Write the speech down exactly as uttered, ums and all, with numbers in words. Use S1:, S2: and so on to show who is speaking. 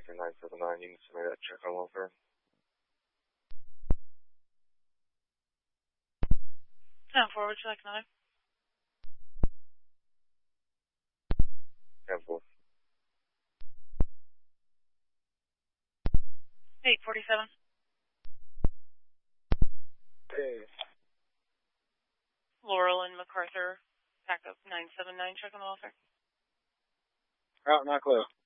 S1: McArthur nine seven nine, you can submit that check on welfare.
S2: ten four, would you like another?
S1: ten four.
S2: eight forty-seven.
S1: Hey.
S2: Laurel and McArthur, backup nine seven nine, check on welfare.
S1: Out, not close.